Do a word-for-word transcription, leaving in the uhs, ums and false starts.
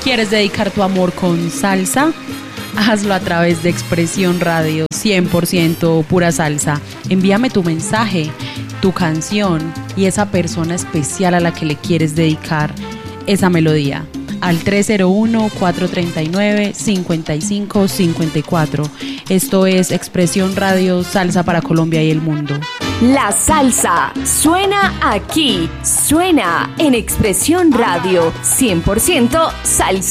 ¿Quieres dedicar tu amor con salsa? Hazlo a través de Expresión Radio, cien por ciento pura salsa. Envíame tu mensaje, tu canción y esa persona especial a la que le quieres dedicar esa melodía al tres cero uno, cuatro tres nueve, cinco cinco cinco cuatro. Esto es Expresión Radio, salsa para Colombia y el mundo. La salsa suena aquí, suena en Expresión Radio, cien por ciento salsa.